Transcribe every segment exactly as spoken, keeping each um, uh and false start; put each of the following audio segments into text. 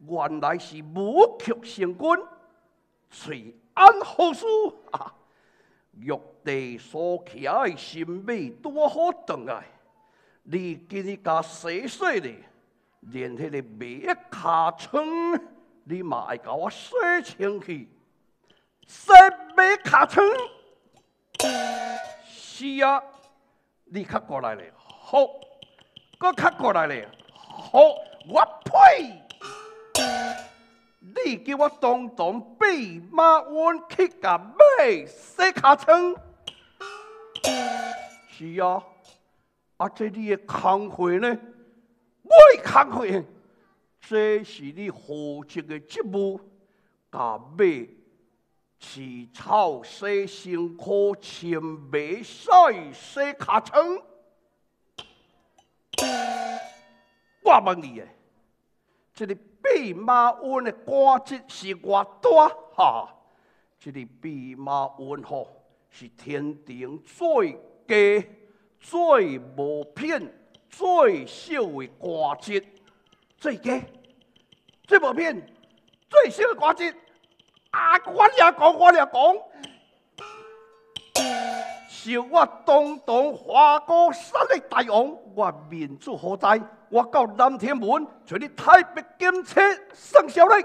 原来是武曲成军，随安好事啊！玉帝所骑的神马拄好转来，你今日甲洗洗咧，连迄个马尻川，你嘛爱甲我洗清气，洗马尻川。是啊，你较过来咧，好，搁较过来咧，好，我呸！你叫我当当弼马温去甲马洗尻川？是啊，啊这你的工课呢？我的工课，这是你负责的职务，甲马饲草、洗身躯、穿马屎、洗尻川。我问你诶，这个弼马温的官职是偌大哈？这个弼马温吼是天庭最低、最无品、最少的官职。最低、最无品、最少的官职。啊！我也讲，我也讲，是我东东花果山的大王，我面子何在？我到南天门找你太白金车生效嘞！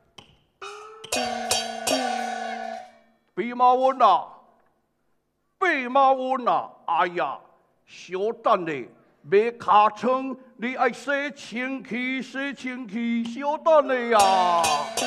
弼马温啊，弼马温啊！哎呀，小等咧，马尻川你爱洗清气，洗清气，小等咧呀！